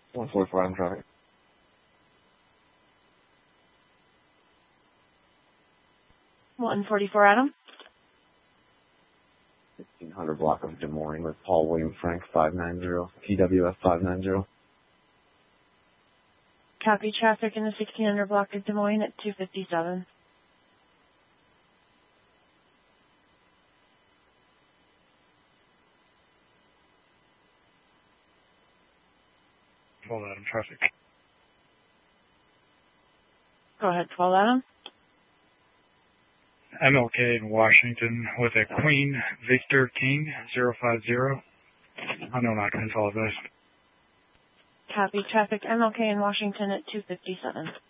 144 Adam traffic. 144 Adam. 1600 block of Des Moines with Paul William Frank 590, TWF 590. Copy traffic in the 1600 block of Des Moines at 257. Adam traffic. Go ahead, 12 Adam. MLK in Washington with a Queen Victor King 050. Unknown occupants, all of those. Copy traffic MLK in Washington at 257.